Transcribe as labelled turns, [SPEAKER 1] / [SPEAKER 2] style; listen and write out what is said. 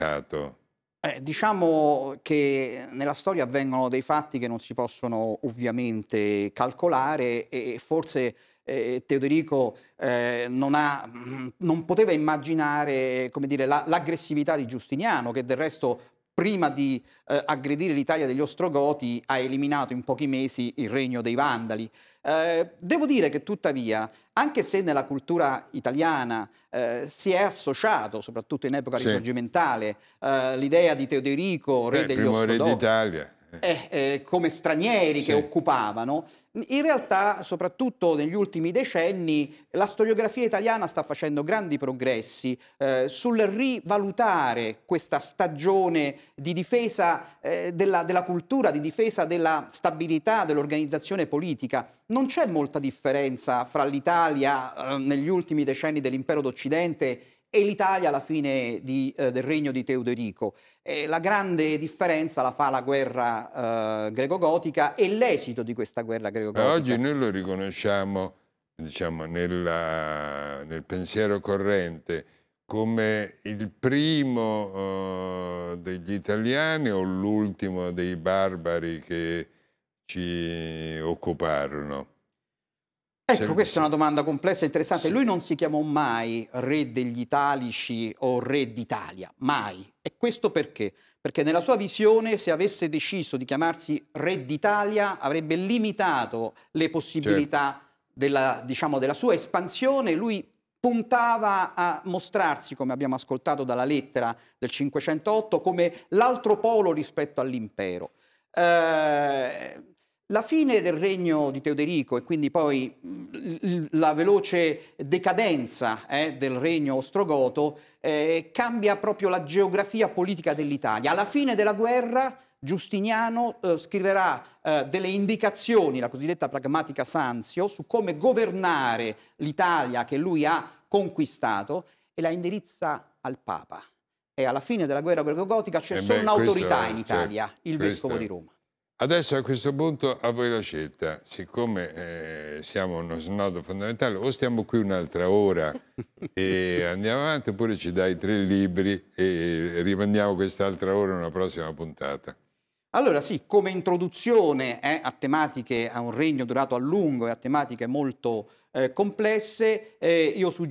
[SPEAKER 1] Cato.
[SPEAKER 2] Diciamo che nella storia avvengono dei fatti che non si possono ovviamente calcolare e forse, Teodorico, non poteva immaginare, come dire, l'aggressività di Giustiniano, che del resto prima di, aggredire l'Italia degli Ostrogoti ha eliminato in pochi mesi il regno dei Vandali. Devo dire che tuttavia, anche se nella cultura italiana, si è associato, soprattutto in epoca
[SPEAKER 1] Sì.
[SPEAKER 2] risorgimentale, l'idea di Teodorico, re
[SPEAKER 1] Il
[SPEAKER 2] degli
[SPEAKER 1] primo re
[SPEAKER 2] Ostrogoti,
[SPEAKER 1] d'Italia.
[SPEAKER 2] come stranieri che
[SPEAKER 1] Sì.
[SPEAKER 2] occupavano. In realtà, soprattutto negli ultimi decenni, la storiografia italiana sta facendo grandi progressi sul rivalutare questa stagione di difesa della cultura, di difesa della stabilità dell'organizzazione politica. Non c'è molta differenza fra l'Italia negli ultimi decenni dell'impero d'Occidente e l'Italia alla fine del regno di Teodorico. La grande differenza la fa la guerra greco-gotica e l'esito di questa guerra
[SPEAKER 1] Oggi
[SPEAKER 2] greco-gotica.
[SPEAKER 1] noi lo riconosciamo, diciamo, nel pensiero corrente come il primo degli italiani o l'ultimo dei barbari che ci occuparono?
[SPEAKER 2] Ecco, questa è
[SPEAKER 1] Se-
[SPEAKER 2] una domanda complessa e interessante.
[SPEAKER 1] se-
[SPEAKER 2] Lui non si chiamò mai re degli Italici o re d'Italia, mai. E questo perché? Perché nella sua visione, se avesse deciso di chiamarsi re d'Italia, avrebbe limitato le
[SPEAKER 1] certo,
[SPEAKER 2] possibilità diciamo, della sua espansione. Lui puntava a mostrarsi, come abbiamo ascoltato dalla lettera del 508, come l'altro polo rispetto all'impero. Eh, la fine del regno di Teoderico e quindi poi la veloce decadenza del regno ostrogoto cambia proprio la geografia politica dell'Italia. Alla fine della guerra Giustiniano scriverà delle indicazioni, la cosiddetta pragmatica Sansio, su come governare l'Italia che lui ha conquistato e la indirizza al Papa. E alla fine della guerra greco-gotica c'è solo un'autorità in
[SPEAKER 1] certo,
[SPEAKER 2] Italia, il vescovo di
[SPEAKER 1] questo.
[SPEAKER 2] Roma.
[SPEAKER 1] Adesso a questo punto a voi la scelta, siccome siamo a uno snodo fondamentale, o stiamo qui un'altra ora e andiamo avanti, oppure ci dai 3 libri e rimandiamo quest'altra ora in una prossima puntata.
[SPEAKER 2] Allora sì, come introduzione a tematiche, a un regno durato a lungo e a tematiche molto complesse, io suggerisco